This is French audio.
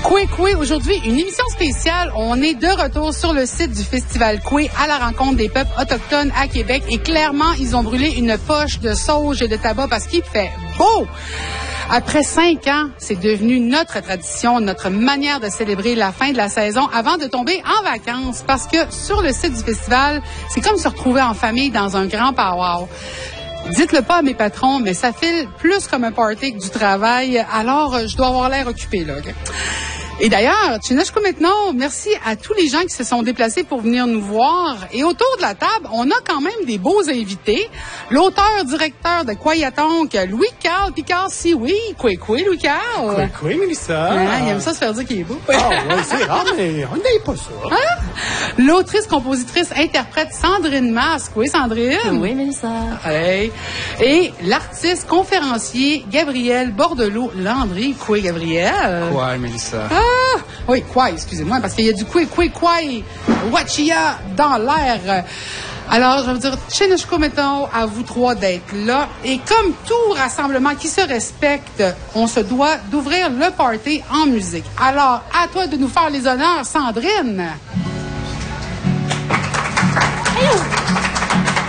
Koué, aujourd'hui, une émission spéciale. On est de retour sur le site du Festival Koué à la rencontre des peuples autochtones à Québec. Et clairement, ils ont brûlé une poche de sauge et de tabac parce qu'il fait beau. Après 5 ans, c'est devenu notre tradition, notre manière de célébrer la fin de la saison avant de tomber en vacances. Parce que sur le site du festival, c'est comme se retrouver en famille dans un grand powwow. Dites-le pas à mes patrons, mais ça file plus comme un party que du travail. Alors, je dois avoir l'air occupé, là. Okay? Et d'ailleurs, Tchinashko maintenant, merci à tous les gens qui se sont déplacés pour venir nous voir. Et autour de la table, on a quand même des beaux invités. L'auteur-directeur de Kwayatonk, Louis-Carl Picard-Sioui. Koué, Louis-Carl. Koué, Mélissa. Hein, il aime ça se faire dire qu'il est beau. Ah, ouais, c'est rare, mais on n'aime pas ça. Hein? L'autrice, compositrice, interprète Sandrine Masque. Oui, Sandrine. Oui, Mélissa. Hey. Et l'artiste conférencier Gabriel Bordelot-Landry. Koué, Gabriel. Ouais, Mélissa. Ah! Oui, quoi, excusez-moi, parce qu'il y a du koué, wachia dans l'air. Alors, je veux dire, Tchinashko mettons à vous trois d'être là. Et comme tout rassemblement qui se respecte, on se doit d'ouvrir le party en musique. Alors, à toi de nous faire les honneurs, Sandrine. Hey!